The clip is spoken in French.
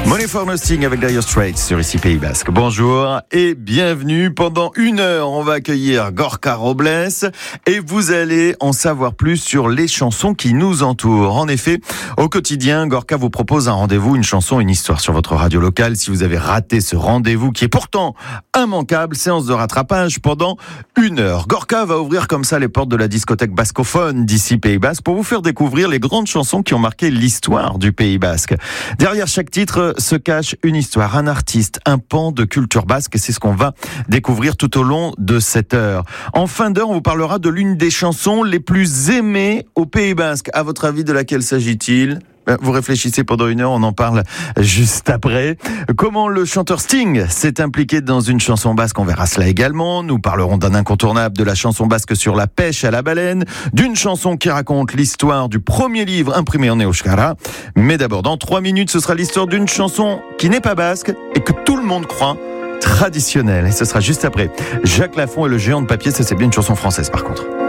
Money for Nothing avec Dire Straits sur ici Pays Basque. Bonjour et bienvenue. Pendant 1 heure, on va accueillir Gorka Robles et vous allez en savoir plus sur les chansons qui nous entourent. En effet, au quotidien, Gorka vous propose un rendez-vous, une chanson, une histoire sur votre radio locale. Si vous avez raté ce rendez-vous qui est pourtant immanquable, séance de rattrapage pendant 1 heure. Gorka va ouvrir comme ça les portes de la discothèque bascophone d'ici Pays Basque pour vous faire découvrir les grandes chansons qui ont marqué l'histoire du Pays Basque. Derrière chaque titre se cache une histoire, un artiste, un pan de culture basque, et c'est ce qu'on va découvrir tout au long de cette heure. En fin d'heure, on vous parlera de l'une des chansons les plus aimées au Pays Basque. À votre avis, de laquelle s'agit-il ? Vous réfléchissez pendant 1 heure, on en parle juste après. Comment le chanteur Sting s'est impliqué dans une chanson basque, on verra cela également. Nous parlerons d'un incontournable de la chanson basque sur la pêche à la baleine, d'une chanson qui raconte l'histoire du premier livre imprimé en euskara. Mais d'abord, dans 3 minutes, ce sera l'histoire d'une chanson qui n'est pas basque et que tout le monde croit traditionnelle. Et ce sera juste après. Jacques Laffont et le géant de papier, ça c'est bien une chanson française par contre.